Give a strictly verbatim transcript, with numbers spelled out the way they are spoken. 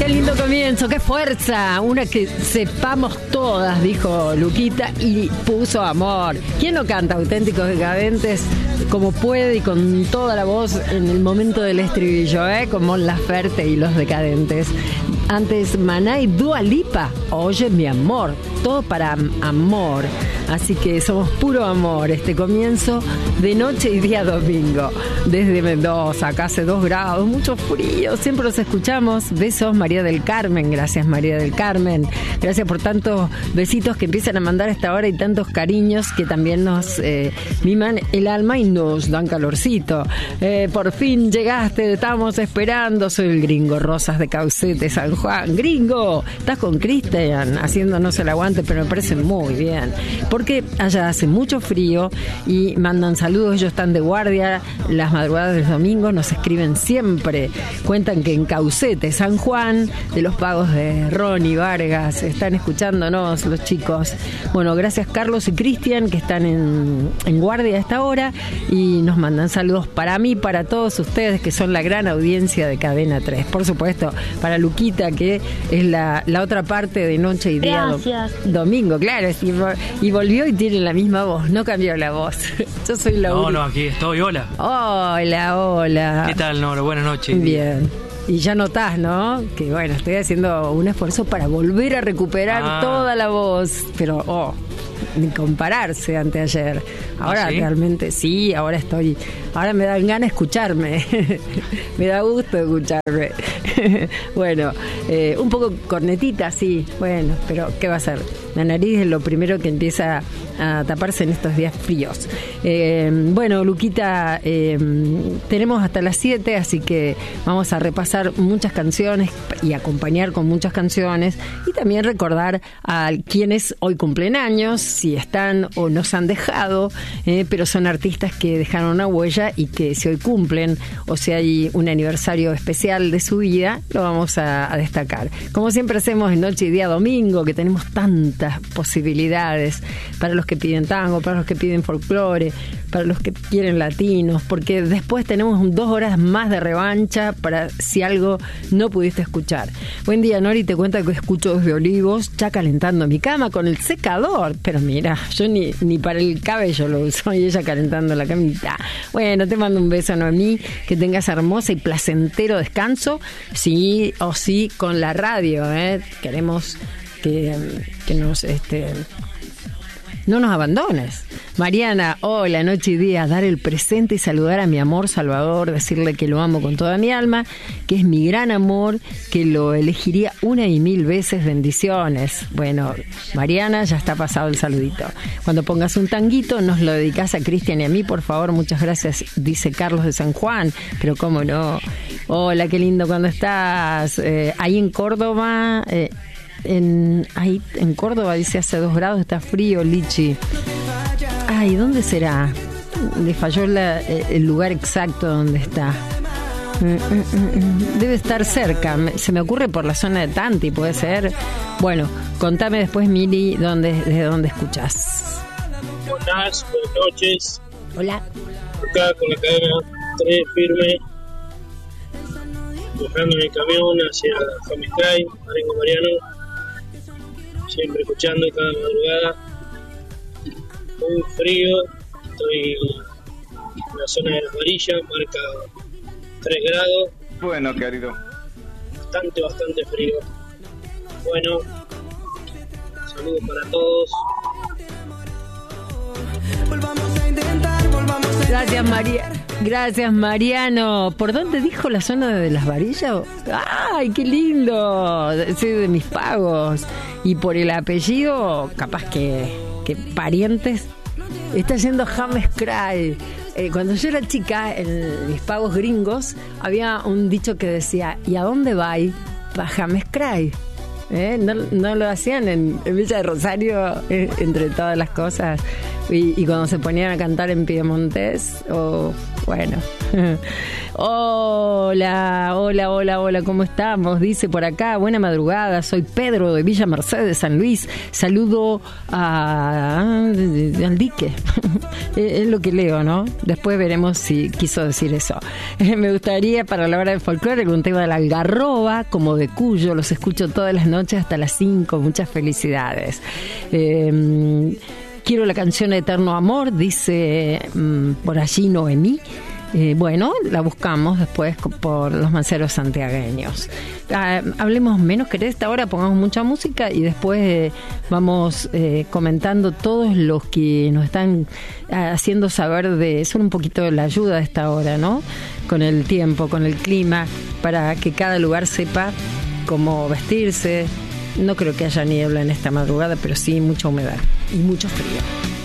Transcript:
qué lindo comienzo, qué fuerza. Una que sepamos todas, dijo Luquita, y puso amor. ¿Quién no canta Auténticos Decadentes como puede y con toda la voz en el momento del estribillo, eh? Con Mon Laferte y Los Decadentes. Antes Maná y Dua Lipa, Oye mi amor, todo para am- amor. Así que somos puro amor este comienzo de noche y día domingo. Desde Mendoza, acá hace dos grados, mucho frío, siempre los escuchamos. Besos, María del Carmen, gracias María del Carmen. Gracias por tantos besitos que empiezan a mandar a esta hora y tantos cariños que también nos eh, miman el alma y nos dan calorcito. Eh, por fin llegaste, te estábamos esperando. Soy el gringo Rosas de Caucete, San Juan. Gringo, estás con Cristian haciéndonos el aguante, pero me parece muy bien. Porque allá hace mucho frío y mandan saludos, ellos están de guardia las madrugadas del domingo, nos escriben siempre, cuentan que en Caucete, San Juan, de los pagos de Ronnie Vargas, están escuchándonos los chicos. Bueno, gracias Carlos y Cristian que están en, en guardia a esta hora y nos mandan saludos para mí, para todos ustedes que son la gran audiencia de Cadena tres. Por supuesto, para Luquita que es la, la otra parte de noche y día do, domingo, claro, y, y volvió y tiene la misma voz, no cambió la voz. Yo soy la No, única. no, aquí estoy, hola. Hola, hola. ¿Qué tal, Noro? Buenas noches. Bien. Y ya notás, ¿no? Que bueno, estoy haciendo un esfuerzo para volver a recuperar ah. toda la voz, pero oh, ni compararse ante ayer. Ahora ¿Ah, sí? realmente sí, ahora estoy, ahora me dan ganas de escucharme. Me da gusto escucharme. Bueno, eh, un poco cornetita, sí, bueno, pero ¿qué va a ser? La nariz es lo primero que empieza a taparse en estos días fríos. Eh, bueno, Luquita, eh, tenemos hasta las siete, así que vamos a repasar muchas canciones y acompañar con muchas canciones y también recordar a quienes hoy cumplen años, si están o nos han dejado, eh, pero son artistas que dejaron una huella y que si hoy cumplen o si hay un aniversario especial de su vida, lo vamos a, a destacar. Como siempre hacemos en noche y día domingo, que tenemos tantas posibilidades para los que piden tango, para los que piden folclore, para los que quieren latinos, porque después tenemos dos horas más de revancha para si algo no pudiste escuchar. Buen día, Nori, te cuenta que escucho desde Olivos, ya calentando mi cama con el secador, pero mira, yo ni, ni para el cabello lo uso y ella calentando la camita. Bueno, te mando un beso, Noemí, que tengas hermosa y placentero descanso, sí o sí, con la radio, ¿eh? Queremos que, que nos este no nos abandones. Mariana, hola, noche y día, dar el presente y saludar a mi amor Salvador, decirle que lo amo con toda mi alma, que es mi gran amor, que lo elegiría una y mil veces, bendiciones. Bueno, Mariana, ya está pasado el saludito. Cuando pongas un tanguito, nos lo dedicás a Cristian y a mí, por favor, muchas gracias, dice Carlos de San Juan, pero cómo no. Hola, qué lindo cuando estás, eh, ahí en Córdoba, eh, En, ahí en Córdoba dice hace dos grados, está frío, Lichi. Ay, ¿dónde será? Le falló la, el lugar exacto donde está. Debe estar cerca. Se me ocurre por la zona de Tanti, puede ser. Bueno, contame después, Mili, dónde, desde dónde escuchás. Buenas, buenas noches. Hola. Acá con la cadena tres firme, bajando en el camión hacia Jamiscay, Marengo Mariano. Siempre escuchando cada madrugada. Muy frío, estoy en la zona de Las Varillas, marca tres grados. Bueno, querido. Bastante, bastante frío. Bueno, saludos para todos. Gracias, María. Gracias, Mariano. ¿Por dónde dijo la zona de Las Varillas? ¡Ay, qué lindo! Sí, de mis pagos. Y por el apellido, capaz que, que parientes. Está haciendo James Cry. Eh, cuando yo era chica, en mis pagos gringos, había un dicho que decía, ¿y a dónde va? Pa' James Cry. ¿Eh? No, no lo hacían en, en Villa de Rosario, eh, entre todas las cosas. Y, y cuando se ponían a cantar en Piemontés, o oh, bueno, Hola, hola, hola, hola, ¿cómo estamos? Dice por acá, buena madrugada, soy Pedro de Villa Mercedes, San Luis. Saludo a, al dique. Es lo que leo, ¿no? Después veremos si quiso decir eso. Me gustaría para la hora de folclore un tema de la algarroba, como de Cuyo. Los escucho todas las noches hasta las cinco. Muchas felicidades. Eh, quiero la canción Eterno Amor, dice mmm, por allí Noemí. Eh, bueno, la buscamos después por los manceros santiagueños. Ah, hablemos menos que de esta hora, pongamos mucha música y después eh, vamos eh, comentando todos los que nos están ah, haciendo saber de eso, un poquito de la ayuda de esta hora, ¿no? Con el tiempo, con el clima, para que cada lugar sepa cómo vestirse. No creo que haya niebla en esta madrugada, pero sí mucha humedad y mucho frío.